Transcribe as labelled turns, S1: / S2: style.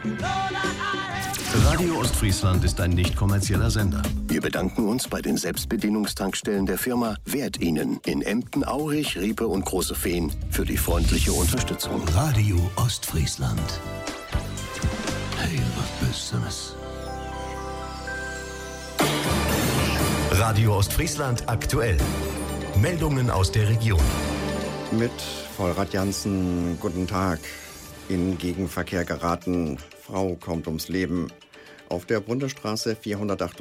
S1: Radio Ostfriesland ist ein nicht kommerzieller Sender.
S2: Wir bedanken uns bei den Selbstbedienungstankstellen der Firma Wert Ihnen in Emden, Aurich, Riepe und Große Fehn für die freundliche Unterstützung.
S1: Radio Ostfriesland. Hey, was Besseres. Radio Ostfriesland aktuell. Meldungen aus der Region.
S3: Mit Vollrad Jansen, guten Tag. In Gegenverkehr geraten. Frau kommt ums Leben. Auf der Bundesstraße 408